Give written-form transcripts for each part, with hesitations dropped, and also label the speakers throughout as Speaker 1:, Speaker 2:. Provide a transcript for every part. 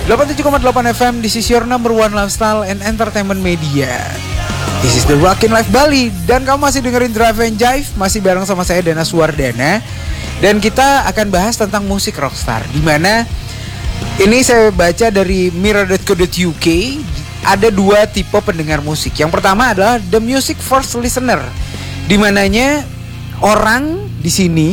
Speaker 1: 87,8 FM, this is your number one lifestyle and entertainment media. This is the Rockin' Life Bali. Dan kamu masih dengerin Drive and Jive, masih bareng sama saya Dana Suwardana. Dan kita akan bahas tentang musik rockstar, dimana ini saya baca dari mirror.co.uk. Ada dua tipe pendengar musik. Yang pertama adalah the music first listener, dimananya orang di sini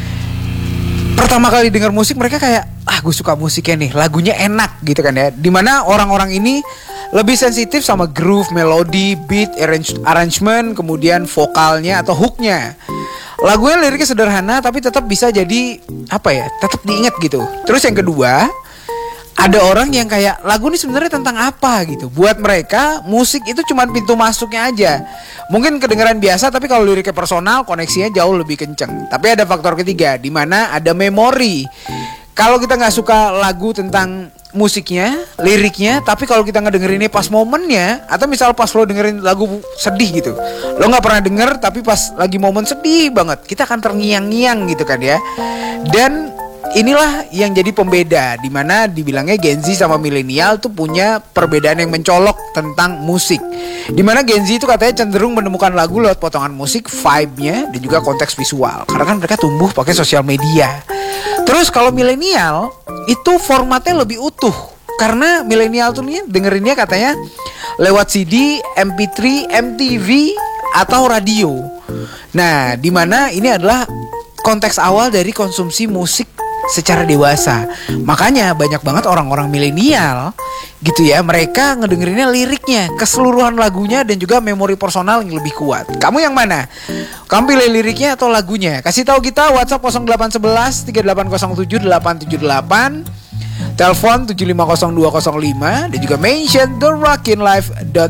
Speaker 1: pertama kali dengar musik mereka kayak gue suka musiknya nih, lagunya enak gitu kan ya. Dimana orang-orang ini lebih sensitif sama groove, melodi, beat, arrangement, kemudian vokalnya atau hooknya. Lagunya liriknya sederhana tapi tetap bisa jadi tetap diingat gitu. Terus yang kedua, ada orang yang kayak lagu ini sebenarnya tentang apa gitu. Buat mereka musik itu cuma pintu masuknya aja. Mungkin kedengaran biasa tapi kalau liriknya personal, koneksinya jauh lebih kenceng. Tapi ada faktor ketiga, di mana ada memori. Kalau kita nggak suka lagu tentang musiknya, liriknya, tapi kalau kita ngedengerinnya pas momennya, atau misal pas lo dengerin lagu sedih gitu, lo nggak pernah denger tapi pas lagi momen sedih banget, kita akan terngiang-ngiang gitu kan ya. Dan inilah yang jadi pembeda, dimana dibilangnya Gen Z sama milenial tuh punya perbedaan yang mencolok tentang musik. Dimana Gen Z itu katanya cenderung menemukan lagu lewat potongan musik, vibe-nya, dan juga konteks visual. Karena kan mereka tumbuh pakai sosial media. Terus kalau milenial itu formatnya lebih utuh. Karena milenial tuh nih dengerinnya katanya lewat CD, MP3, MTV, atau radio. Nah, dimana ini adalah konteks awal dari konsumsi musik secara dewasa. Makanya banyak banget orang-orang milenial gitu ya, mereka ngedengerinnya liriknya, keseluruhan lagunya, dan juga memori personal yang lebih kuat. Kamu yang mana? Kamu pilih liriknya atau lagunya? Kasih tahu kita WhatsApp 0811 3807 878, telepon 750205, dan juga mention therockinlife.com.